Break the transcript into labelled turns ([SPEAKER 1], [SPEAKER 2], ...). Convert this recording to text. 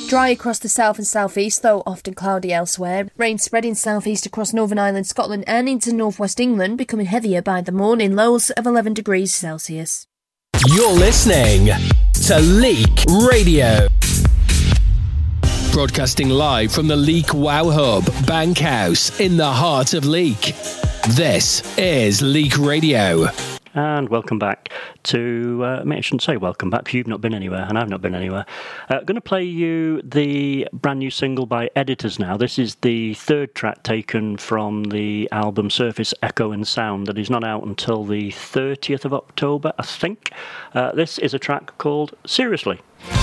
[SPEAKER 1] Dry across the south and southeast, though often cloudy elsewhere. Rain spreading southeast across Northern Ireland, Scotland and into northwest England, becoming heavier by the morning, lows of 11 degrees Celsius.
[SPEAKER 2] You're listening to Leek Radio. Broadcasting live from the Leek Wow Hub, Bankhouse, in the heart of Leek. This is Leek Radio.
[SPEAKER 3] And welcome back to, I shouldn't say welcome back, because you've not been anywhere, and I've not been anywhere. Going to play you the brand new single by Editors now. This is the third track taken from the album Surface Echo and Sound that is not out until the 30th of October, I think. This is a track called Seriously.